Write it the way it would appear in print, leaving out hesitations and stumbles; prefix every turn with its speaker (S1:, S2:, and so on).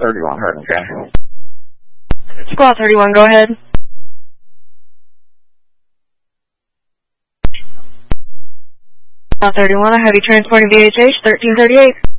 S1: 31, heard, okay.
S2: Squad 31, go ahead. Squad 31, I have you transporting VHH 1338.